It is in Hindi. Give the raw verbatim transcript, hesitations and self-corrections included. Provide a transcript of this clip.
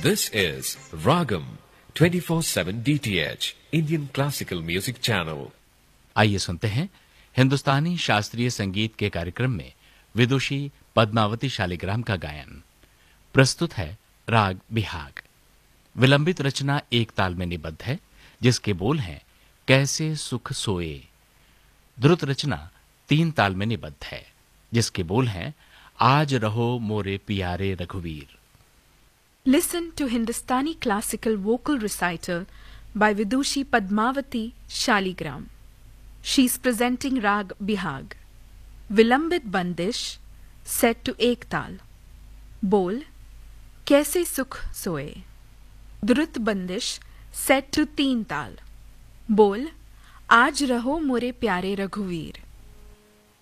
This is Ragam twenty-four seven D T H Indian Classical Music Channel. आइए सुनते हैं हिंदुस्तानी शास्त्रीय संगीत के कार्यक्रम में विदुषी पद्मावती शालिग्राम का गायन। प्रस्तुत है राग बिहाग। विलंबित रचना एक ताल में निबद्ध है, जिसके बोल हैं कैसे सुख सोए। द्रुत रचना तीन ताल में निबद्ध है, जिसके बोल हैं आज रहो मोरे पियारे रघुवीर। Listen to Hindustani classical vocal recital by Vidushi Padmavati Shaligram. She is presenting Rag Bihag. Vilambit Bandish set to ek tal. Bol Kaise Sukh Soe. Drut Bandish set to teen tal. Bol Aaj Raho More Pyare Raghuveer.